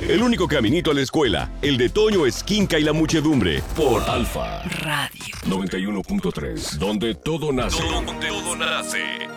El único caminito a la escuela, el de Toño Esquinca y la muchedumbre, por Alfa Radio 91.3, donde todo nace. Donde todo nace.